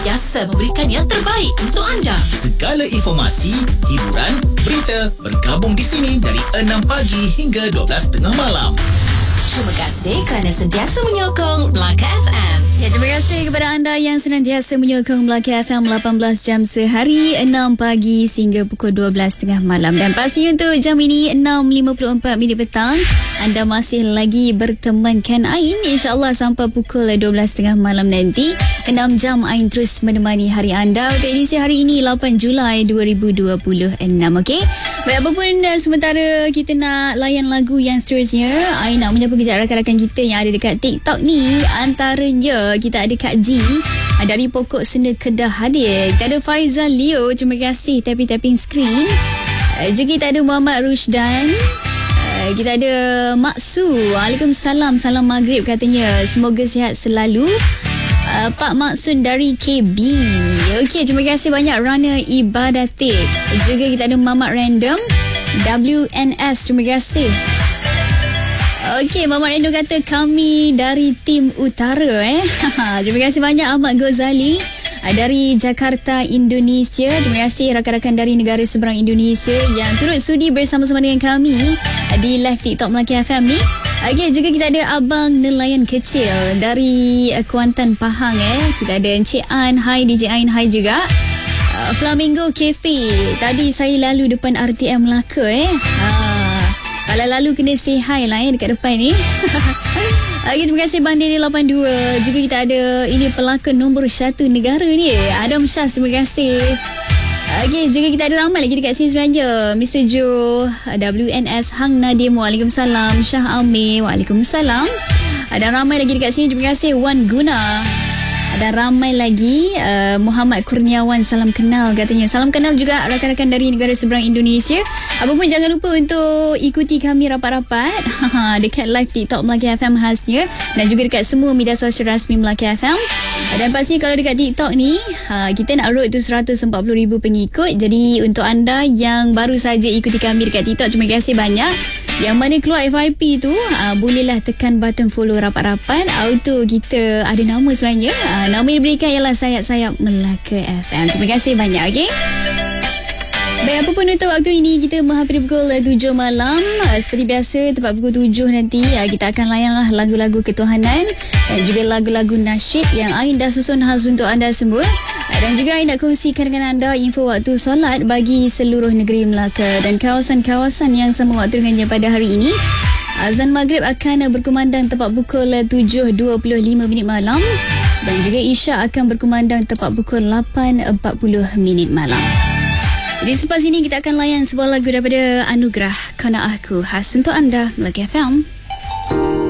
biasa memberikan yang terbaik untuk anda. Segala informasi, hiburan, berita bergabung di sini dari 6 pagi hingga 12:30 malam. Terima kasih kerana sentiasa menyokong Melaka FM. Ya, terima kasih kepada anda yang senantiasa menyokong Melaka FM 18 jam sehari, 6 pagi sehingga pukul 12:30 malam. Dan pasti untuk jam ini 6.54 minit petang, anda masih lagi bertemankan Ain, insyaAllah sampai pukul 12:30 malam nanti. 6 jam Ain terus menemani hari anda untuk edisi hari ini 8 Julai 2026. Okey, baik, apapun sementara kita nak layan lagu yang seterusnya, Ain nak menyapa kejap rakan-rakan kita yang ada dekat TikTok ni. Antaranya kita ada Kak G dari Pokok Senda Kedah hadir. Kita ada Faizal Leo, terima kasih tapping screen. Juga kita ada Muhammad Rushdan. Kita ada Mak Su, Waalaikumsalam, salam maghrib katanya, semoga sihat selalu. Pak Maksud dari KB. Okey, terima kasih banyak Rana Ibadatik. Juga kita ada Mamat Random WNS, terima kasih. Okey, Mamat Random kata kami dari tim utara Terima kasih banyak Ahmad Ghazali dari Jakarta, Indonesia. Terima kasih rakan-rakan dari negara seberang Indonesia yang turut sudi bersama-sama dengan kami di live TikTok Melaka FM ni. Okay, juga kita ada Abang Nelayan Kecil dari Kuantan, Pahang. Kita ada Encik An, hai DJ Ain, hai juga. Flamingo Cafe. Tadi saya lalu depan RTM Melaka kalau lalu kena say hi lah dekat depan ni. Okay, terima kasih Bang Dede 82. Juga kita ada ini pelakon nombor 1 negara ni, Adam Shah, terima kasih. Okay, juga kita ada ramai lagi dekat sini sebenarnya. Mr. Joe, WNS, Hang Nadim, Waalaikumsalam. Syah Amir, Waalaikumsalam. Ada ramai lagi dekat sini, terima kasih. Wan Guna. Ada ramai lagi. Muhammad Kurniawan, salam kenal katanya. Salam kenal juga rakan-rakan dari negara seberang Indonesia. Apa pun jangan lupa untuk ikuti kami rapat-rapat dekat live TikTok Melaka FM khasnya, dan juga dekat semua media sosial rasmi Melaka FM. Dan pasti kalau dekat TikTok ni kita nak road tu 140,000 pengikut. Jadi untuk anda yang baru saja ikuti kami dekat TikTok, terima kasih banyak. Yang mana keluar FYP tu bolehlah tekan button follow rapat-rapat. Auto kita ada nama sebenarnya. Nama yang diberikan ialah Sayap-Sayap Melaka FM. Terima kasih banyak. Okay, baik, apa pun untuk waktu ini kita menghampiri pukul 7 malam. Seperti biasa tepat pukul 7 nanti kita akan layanlah lagu-lagu ketuhanan dan juga lagu-lagu nasyid yang Ain dah susun khas untuk anda semua. Dan juga Ain nak kongsikan dengan anda info waktu solat bagi seluruh negeri Melaka dan kawasan-kawasan yang sama waktu dengannya pada hari ini. Azan Maghrib akan berkumandang tepat pukul 7.25 minit malam dan juga Isyak akan berkumandang tepat pukul 8.40 minit malam. Jadi selepas ini kita akan layan sebuah lagu daripada Anugerah Kana Aku khas untuk anda Melaka FM.